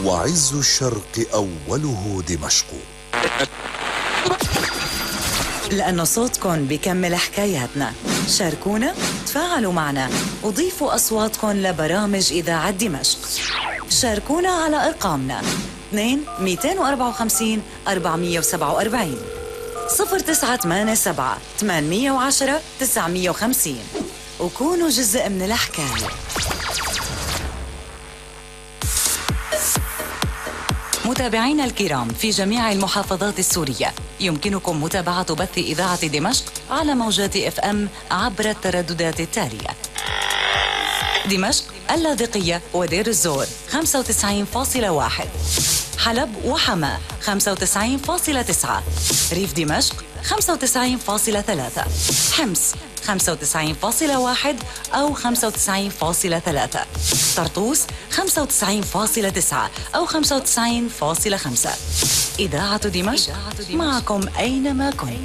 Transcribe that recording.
وعز الشرق أوله دمشق. لأنه صوتكن بيكمل حكاياتنا. شاركونا، تفاعلوا معنا، وضيفوا أصواتكن لبرامج إذاعة دمشق. شاركونا على أرقامنا 2-254-447 0987 810 950 وكونوا جزء من الحكاية. متابعينا الكرام في جميع المحافظات السورية، يمكنكم متابعة بث إذاعة دمشق على موجات FM عبر الترددات التالية: دمشق، اللاذقية ودير الزور 95.1، حلب وحماة 95.9، ريف دمشق 95.3، حمص 95.1 أو 95.3، طرطوس 95.9 أو 95.5. إذاعة دمشق معكم أينما كنتم.